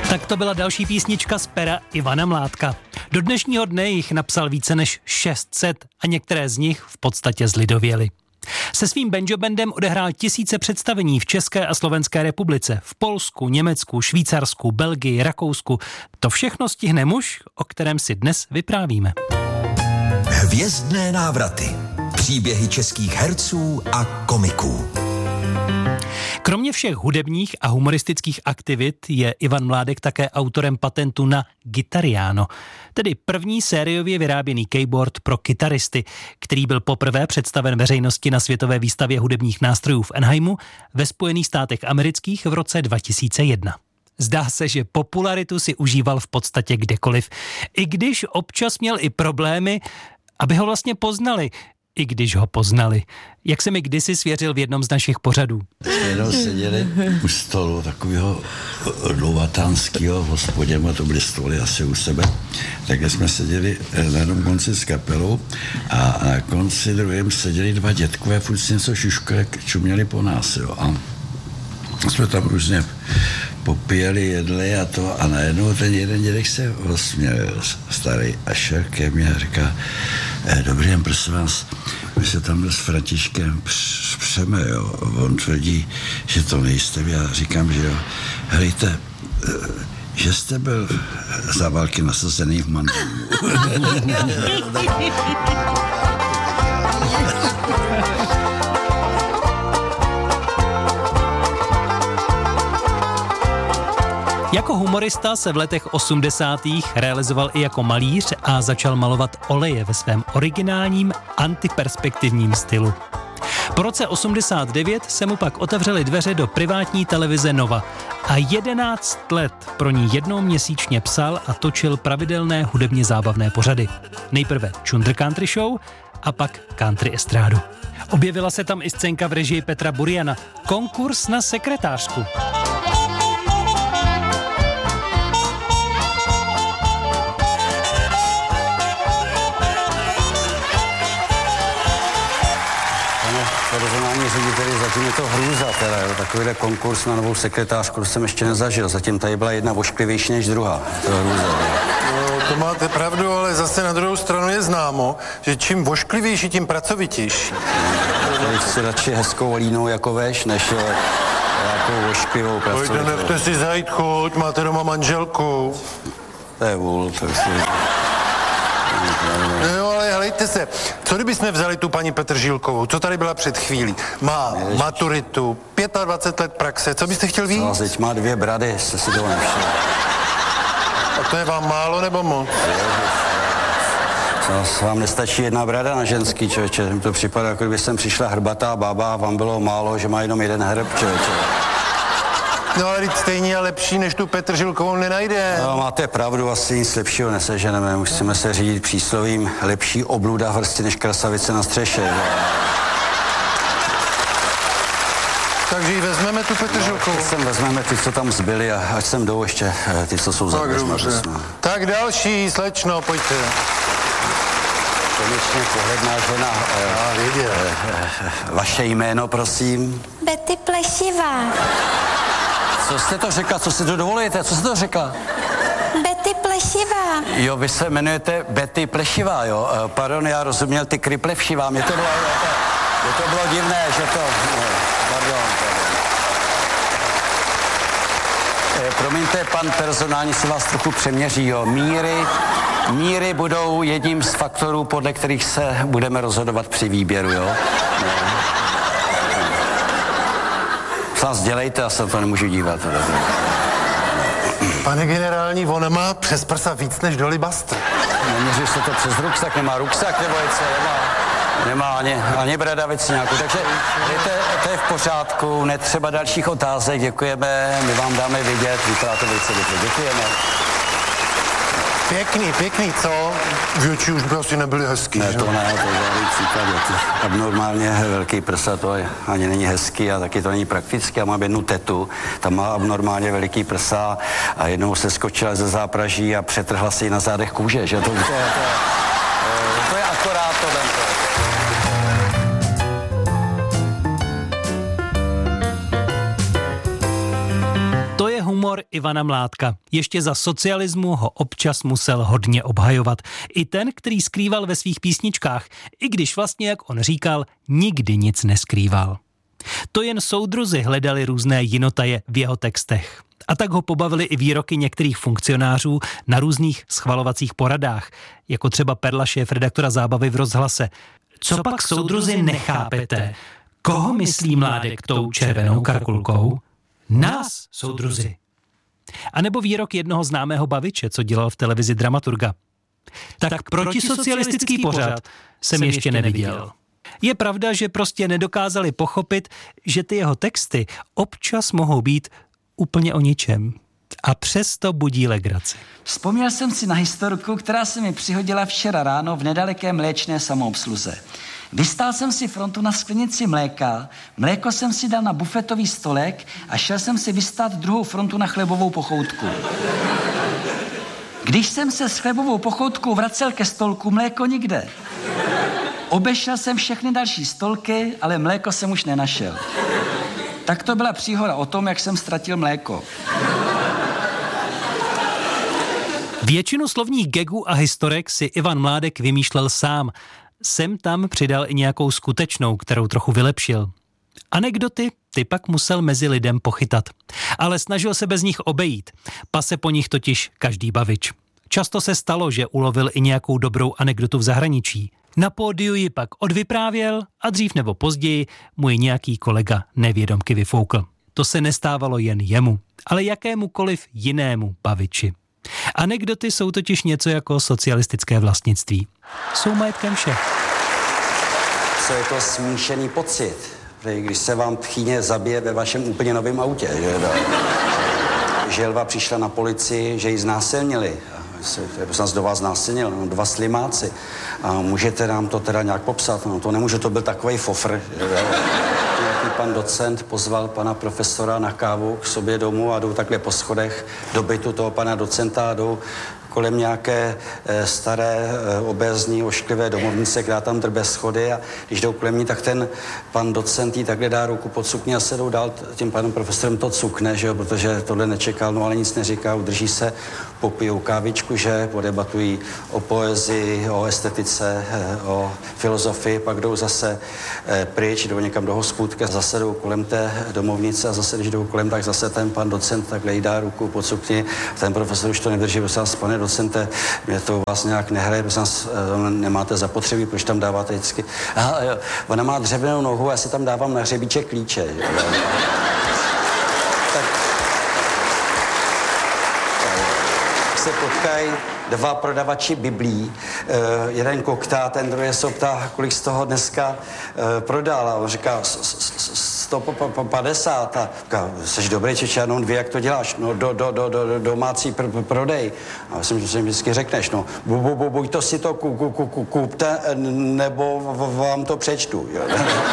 Tak to byla další písnička z pera Ivana Mládka. Do dnešního dne jich napsal více než 600 a některé z nich v podstatě zlidověly. Se svým banjo bandem odehrál tisíce představení v České a Slovenské republice, v Polsku, Německu, Švýcarsku, Belgii, Rakousku. To všechno stihne muž, o kterém si dnes vyprávíme. Hvězdné návraty. Příběhy českých herců a komiků. Kromě všech hudebních a humoristických aktivit je Ivan Mládek také autorem patentu na Guitariano, tedy první sériově vyráběný keyboard pro kytaristy, který byl poprvé představen veřejnosti na světové výstavě hudebních nástrojů v Anaheimu ve Spojených státech amerických v roce 2001. Zdá se, že popularitu si užíval v podstatě kdekoliv, i když občas měl i problémy, aby ho vlastně poznali, i když ho poznali. Jak se mi kdysi svěřil v jednom z našich pořadů. Jednou seděli u stolu takového dlouhatánského v hospodě, a to byly stoly asi u sebe. Takže jsme seděli na jednom konci s kapelou a na konci druhém seděli dva dětkové, furt si něco šuškali, čuměli po nás. Jo. A jsme tam různě popíjeli, jedli a to a najednou ten jeden dědek se rozsměl starý a šel ke mně a říká: dobrý den, prosím vás, my se tam s Františkem přeme, jo. On tvrdí, že to nejste vy, já říkám, že jo. Helejte, že jste byl za války nasazený v Mandelu. Jako humorista se v letech 80. realizoval i jako malíř a začal malovat oleje ve svém originálním antiperspektivním stylu. Po roce 89 se mu pak otevřely dveře do privátní televize Nova a 11 let pro ní jednou měsíčně psal a točil pravidelné hudebně zábavné pořady. Nejprve Chunder Country Show a pak Country Estrádu. Objevila se tam i scénka v režii Petra Buriana, konkurs na sekretářku. Personální řediteli, zatím je to hrůza teda, jo. Takovýhle konkurs na novou sekretářku jsem ještě nezažil. Zatím tady byla jedna vošklivější než druhá. To je hrůza. No, to máte pravdu, ale zase na druhou stranu je známo, že čím vošklivější, tím pracovitější. Tady chci radši hezkou línou jako veš, než nějakou vošklivou pracovitou. Pojďte, nechte si zajít chuť, máte doma manželku. To je vůl, to je No ale helejte se, co kdybychom vzali tu paní Petržílkovou, co tady byla před chvílí? Má maturitu, 25 let praxe, co byste chtěl víc? No, teď má 2 brady, jste si toho nevšiml. A to je vám málo nebo moc? Co, vám nestačí 1 brada na ženský, člověče? Mi to připadá, jako kdyby sem přišla hrbatá bába a vám bylo málo, že má jenom 1 hrb, člověče. No ale teď stejně a lepší, než tu Petržílkovou nenajde. No, máte pravdu, asi nic lepšího neseženeme. Musíme se řídit příslovím: lepší obluda v hrsti než krasavice na střeše. Že? Takže ji vezmeme tu Petržílkovou. No, sem vezmeme ty, co tam zbyli, a ať sem jdou ještě ty, co jsou za dveřma. Tak další, slečno, pojďte. Konečně pohledná žena. Věděl. Vaše jméno, prosím? Betty Plešivá. Co jste to řekla? Co si to dovolujete? Co jste to řekla? Betty Plešivá. Jo, vy se jmenujete Betty Plešivá, jo? Pardon, já rozuměl ty Kryplevšivá. Mně to bylo divné, že to... Pardon. Promiňte, pan personální si vás trochu přeměří, jo? Míry budou jedním z faktorů, podle kterých se budeme rozhodovat při výběru, jo? Vás dělejte, já se to nemůžu dívat. Pane generální, ona má přes prsa víc než Dolly Buster. Neměří se to přes ruksak, nemá ruksak, nebo co, nemá ani bradavici nějakou. Takže to je v pořádku, netřeba dalších otázek, děkujeme, my vám dáme vidět, vypadá to velice dobře, děkujeme. Pěkný, co? Větší už by asi nebyly hezký, ne, že? to ne, to je žádný příklad. Abnormálně velký prsa, to ani není hezký a taky to není praktické. Já mám jednu tetu, tam má abnormálně veliký prsa a jednou se skočila ze zápraží a přetrhla si ji na zádech kůže, že? To je akorát to. To je humor Ivana Mládka. Ještě za socialismu ho občas musel hodně obhajovat. I ten, který skrýval ve svých písničkách, i když vlastně, jak on říkal, nikdy nic neskrýval. To jen soudruzi hledali různé jinotaje v jeho textech. A tak ho pobavili i výroky některých funkcionářů na různých schvalovacích poradách, jako třeba Perla, šéfredaktora Zábavy v Rozhlase. Co pak, soudruzi, nechápete? Koho myslí Mládek tou červenou karkulkou? Nás, soudruzi. A nebo výrok jednoho známého baviče, co dělal v televizi dramaturga. Tak protisocialistický pořad jsem ještě neviděl. Je pravda, že prostě nedokázali pochopit, že ty jeho texty občas mohou být úplně o ničem. A přesto budí legraci. Vzpomněl jsem si na historku, která se mi přihodila včera ráno v nedaleké mléčné samoobsluze. Vystál jsem si frontu na sklenici mléka, mléko jsem si dal na bufetový stolek a šel jsem si vystát druhou frontu na chlebovou pochoutku. Když jsem se s chlebovou pochoutkou vracel ke stolku, mléko nikde. Obešel jsem všechny další stolky, ale mléko jsem už nenašel. Tak to byla příhoda o tom, jak jsem ztratil mléko. Většinu slovních gagů a historek si Ivan Mládek vymýšlel sám. Sem tam přidal i nějakou skutečnou, kterou trochu vylepšil. Anekdoty ty pak musel mezi lidem pochytat. Ale snažil se bez nich obejít. Pase po nich totiž každý bavič. Často se stalo, že ulovil i nějakou dobrou anekdotu v zahraničí. Na pódiu ji pak odvyprávěl a dřív nebo později mu ji nějaký kolega nevědomky vyfoukl. To se nestávalo jen jemu, ale jakémukoliv jinému baviči. Anekdoty jsou totiž něco jako socialistické vlastnictví. Jsou majetkem všech. Co je to smíšený pocit, když se vám tchýně zabije ve vašem úplně novém autě, že želva přišla na policii, že ji znásilnili. Kdo vás znásilnil? No, 2 slimáci. A můžete nám to teda nějak popsat? No, to nemůže, to byl takovej fofr. Nějaký pan docent pozval pana profesora na kávu k sobě domů a jdou takhle po schodech do bytu toho pana docenta a jdou kolem nějaké staré, obézní, ošklivé domovnice, která tam drbe schody a když jdou kolem ní, tak ten pan docent jí takhle dá ruku pod sukni a se jdou dál, tím panem profesorem to cukne, že jo, protože tohle nečekal, no ale nic neříká, udrží se, popijou kávičku, že podebatují o poezii, o estetice, o filozofii, pak jdou zase pryč, jdou někam do hospůdky, zase jdou kolem té domovnice a zase, když jdou kolem, tak zase ten pan docent takhle jí dá ruku pod sukni, ten profesor už to nedrží, pane docente, mě to vás nějak nehraje, protože nemáte zapotřebí, proč tam dáváte vždycky. Aha, jo, ona má dřevěnou nohu, já si tam dávám na hřebíček klíče. Tak se potkají 2 prodavači biblí, jeden koktá, ten druhý se ptá, kolik z toho dneska prodal a on říká 150 a říká, jsi dobrý Čeče, jenom 2, jak to děláš? No domácí prodej. A myslím, že si vždycky řekneš, no buď to si to kupte, nebo vám to přečtu. Jo.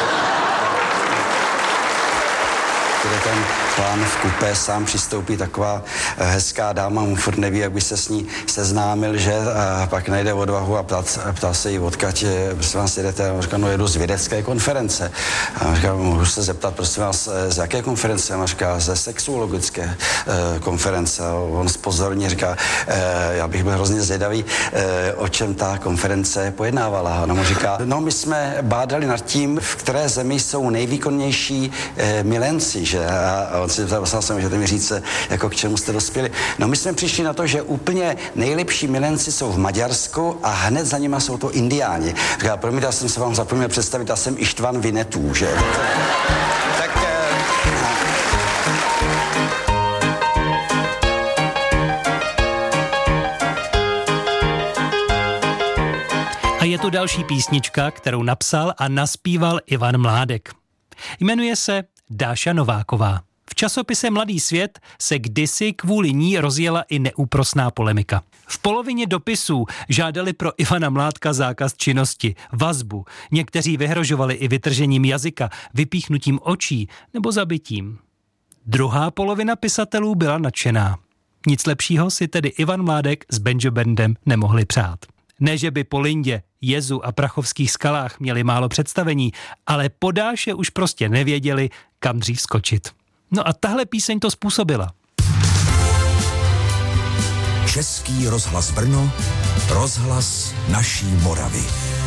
Kde ten pán v kupé sám přistoupí taková hezká dáma, mu furt neví, jak by se s ní seznámil, že? A pak najde odvahu a ptá se jí, odkud, prosím vás, jedete? A on říká, no jedu z vědecké konference. A on říká, můžu se zeptat, prosím vás, z jaké konference? A on říká, ze sexuologické konference. A on zpozorně říká, já bych byl hrozně zvědavý, o čem ta konference pojednávala. A ona mu říká, no my jsme bádali nad tím, v které zemi jsou nejvýkonnější milenci, že? A on si zapsal jsem, že mi říct, jako k čemu jste dospěli. No my jsme přišli na to, že úplně nejlepší milenci jsou v Maďarsku a hned za nima jsou to Indiáni. Říká, promiň, já jsem se vám zapomněl představit, já jsem Ištvan Vinetů, že? Tak... A je tu další písnička, kterou napsal a naspíval Ivan Mládek. Jmenuje se Dáša Nováková. V časopise Mladý svět se kdysi kvůli ní rozjela i neúprosná polemika. V polovině dopisů žádali pro Ivana Mládka zákaz činnosti, vazbu. Někteří vyhrožovali i vytržením jazyka, vypíchnutím očí nebo zabitím. Druhá polovina pisatelů byla nadšená. Nic lepšího si tedy Ivan Mládek s Benjo Bandem nemohli přát. Ne, že by po Lindě, Jezu a Prachovských skalách měli málo představení, ale po Dáše už prostě nevěděli, kam dřív skočit. No a tahle píseň to způsobila. Český rozhlas Brno, rozhlas naší Moravy.